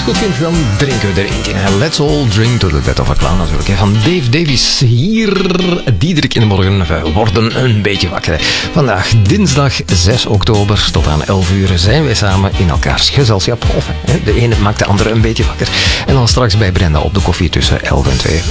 goed vindt, dan drinken we er eentje. Let's all drink to the death of a clown natuurlijk. Van Dave Davies hier. Diederik in de morgen. We worden een beetje wakker. Vandaag dinsdag 6 oktober tot aan 11 uur zijn wij samen in elkaars gezelschap. Of de ene maakt de andere een beetje wakker. En dan straks bij Brenda op de koffie tussen 11 en 2.